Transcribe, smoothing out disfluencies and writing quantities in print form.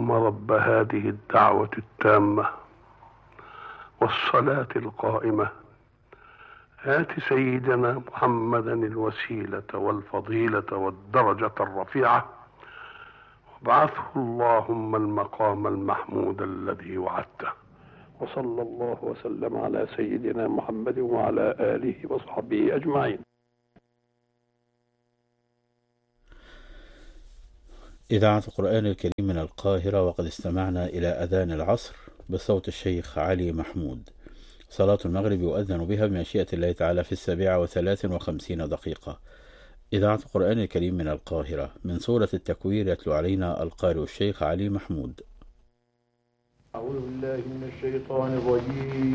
اللهم رب هذه الدعوة التامة والصلاة القائمة آت سيدنا محمدا الوسيلة والفضيلة والدرجة الرفيعة وابعثه اللهم المقام المحمود الذي وعدته. وصلى الله وسلم على سيدنا محمد وعلى آله وصحبه أجمعين. إذاعة القرآن الكريم من القاهرة، وقد استمعنا إلى أذان العصر بصوت الشيخ علي محمود. صلاة المغرب يؤذن بها بمشيئة الله تعالى في 7:53. إذاعة القرآن الكريم من القاهرة، من سورة التكوير يتلو علينا القارئ الشيخ علي محمود. أعوذ بالله من الشيطان الرجيم.